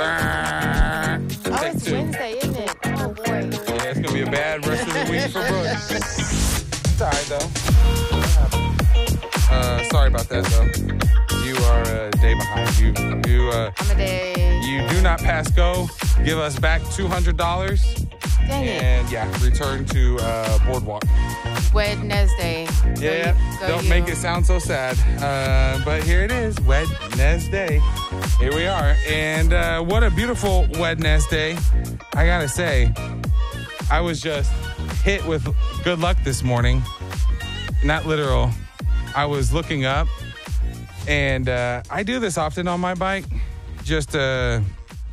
Oh, it's Wednesday, isn't it? Oh, boy. Yeah, it's going to be a bad rest of the week for Brooke. It's all right, though. Sorry about that, though. You are a day behind. I'm a day. You do not pass go. Give us back $200. Dang it. And, return to Boardwalk. Wednesday. Yeah, don't make it sound so sad. But here it is, Wednesday. Here we are. And what a beautiful Wednesday. I got to say, I was just hit with good luck this morning. Not literal. I was looking up, and I do this often on my bike. Just Oreo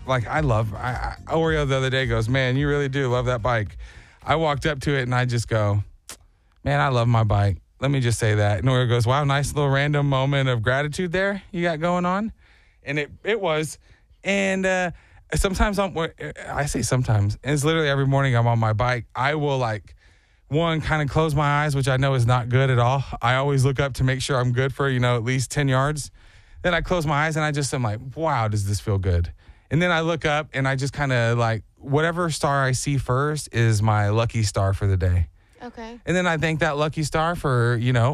the other day goes, man, you really do love that bike. I walked up to it, and I just go, man, I love my bike. Let me just say that. And Oreo goes, wow, nice little random moment of gratitude there you got going on. And it was. And sometimes I say sometimes, and it's literally every morning I'm on my bike. I will kind of close my eyes, which I know is not good at all. I always look up to make sure I'm good for, at least 10 yards. Then I close my eyes and I'm like, wow, does this feel good? And then I look up and I just kind of whatever star I see first is my lucky star for the day. Okay. And then I thank that lucky star for,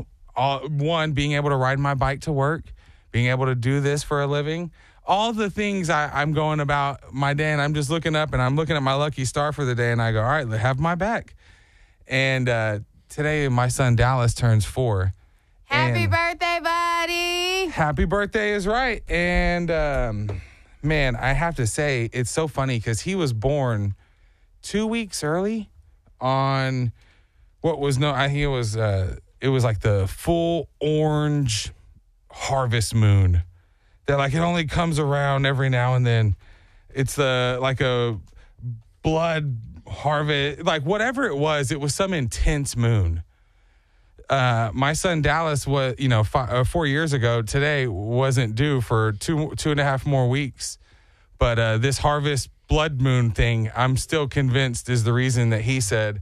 being able to ride my bike to work, being able to do this for a living, all the things I'm going about my day. And I'm just looking up and I'm looking at my lucky star for the day. And I go, all right, have my back. And today my son Dallas turns 4. Happy birthday, buddy. Happy birthday is right. And, man, I have to say, it's so funny because he was born 2 weeks early on what was it was like the full orange harvest moon that it only comes around every now and then. It's a blood harvest, whatever it was some intense moon. My son Dallas was, 4 years ago today wasn't due for two and a half more weeks. But this harvest blood moon thing, I'm still convinced is the reason that he said,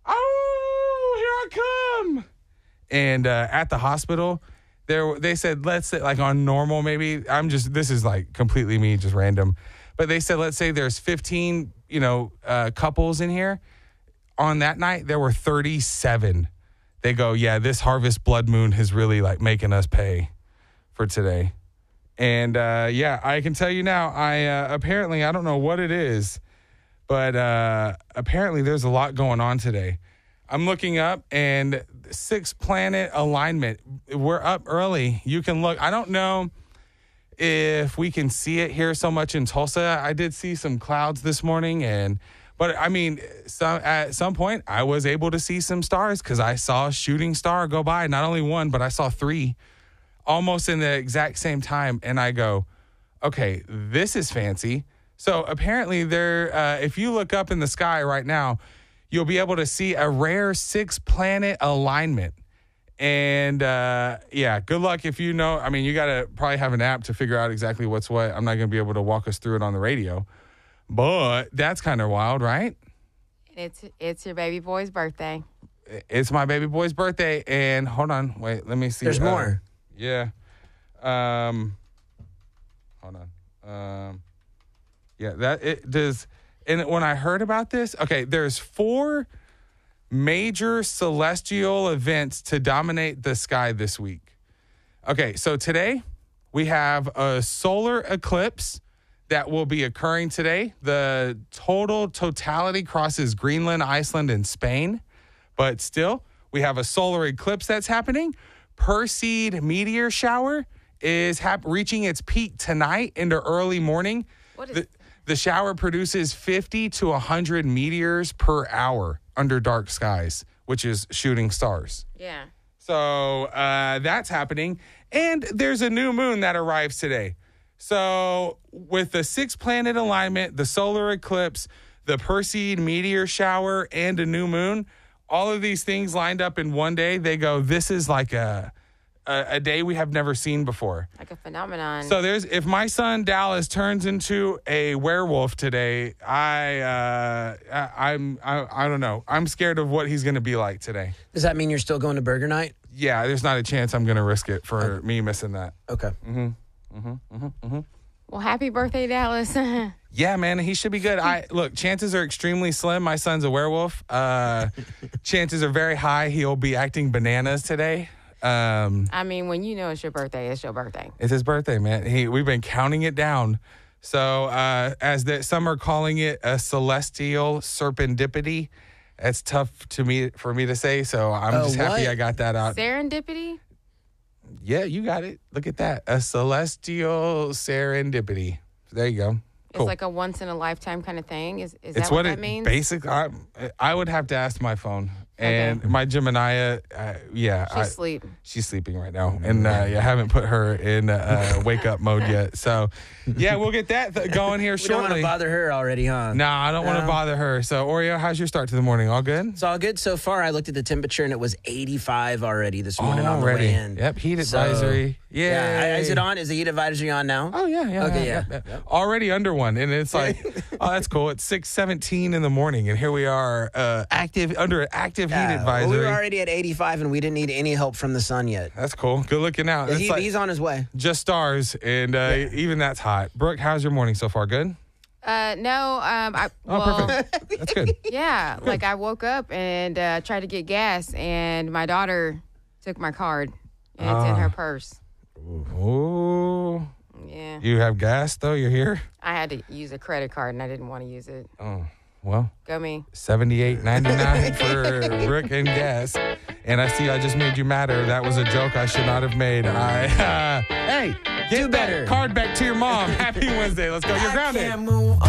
oh, here I come. And at the hospital, they said, let's say on normal, maybe this is completely me, just random. But they said, let's say there's 15, couples in here. On that night, there were 37. They go, yeah, this harvest blood moon is really making us pay for today. And I can tell you now, apparently, I don't know what it is, but apparently there's a lot going on today. I'm looking up and 6-planet alignment. We're up early. You can look. I don't know if we can see it here so much in Tulsa. I did see some clouds this morning, but I mean, at some point I was able to see some stars because I saw a shooting star go by. Not only one, but I saw 3 almost in the exact same time. And I go, okay, this is fancy. So apparently if you look up in the sky right now, you'll be able to see a rare 6-planet alignment. And good luck if you know. I mean, you got to probably have an app to figure out exactly what's what. I'm not going to be able to walk us through it on the radio. But that's kind of wild, right? It's your baby boy's birthday. It's my baby boy's birthday. And hold on. Wait, let me see. There's more. Yeah. Hold on. That it does. And when I heard about this, okay, there's 4 major celestial events to dominate the sky this week. Okay, so today we have a solar eclipse that will be occurring today. The totality crosses Greenland, Iceland, and Spain. But still, we have a solar eclipse that's happening. Perseid meteor shower is reaching its peak tonight into early morning. The shower produces 50 to 100 meteors per hour under dark skies, which is shooting stars. Yeah. So that's happening. And there's a new moon that arrives today. So with the 6-planet alignment, the solar eclipse, the Perseid meteor shower, and a new moon, all of these things lined up in one day, they go, this is like a day we have never seen before. Like a phenomenon. So if my son Dallas turns into a werewolf today, I don't know. I'm scared of what he's going to be like today. Does that mean you're still going to burger night? Yeah, there's not a chance I'm going to risk it for me missing that. Okay. Well, happy birthday, Dallas. Yeah, man, he should be good. Look, chances are extremely slim. My son's a werewolf. Chances are very high he'll be acting bananas today. I mean, when you know it's your birthday, it's your birthday. It's his birthday, man. We've been counting it down. So, some are calling it a celestial serendipity. It's tough for me to say. So I'm just happy I got that out. Serendipity? Yeah, you got it. Look at that. A celestial serendipity. There you go. Cool. It's like a once in a lifetime kind of thing. Is It's that what that means? Basically, I would have to ask my phone. And my Gemini, she's sleeping right now. And I haven't put her in wake up mode yet. So, yeah, we'll get that going here shortly. You don't want to bother her already, huh? No, I don't want to bother her. So, Oreo, how's your start to the morning? All good? It's all good so far. I looked at the temperature and it was 85 already this morning on the way in. Yep, heat advisory. Yeah. Is it on? Is the heat advisory on now? Oh, yeah. Okay, yeah. Already under one. And it's like, oh, that's cool. It's 6:17 in the morning. And here we are under active heat advisory. Well, we were already at 85 and we didn't need any help from the sun yet. That's cool. Good looking out. He's on his way. Just stars. And even that's hot. Brooke, how's your morning so far? Good? No. Perfect. That's good. Yeah. Like I woke up and tried to get gas and my daughter took my card and it's in her purse. Ooh. Yeah. You have gas though? You're here? I had to use a credit card and I didn't want to use it. Oh, well. Go me. $78.99 for Brooke and gas. And I see I just made you madder. That was a joke I should not have made. Hey, get do better. That card back to your mom. Happy Wednesday. Let's go. You're grounded. Can't move on.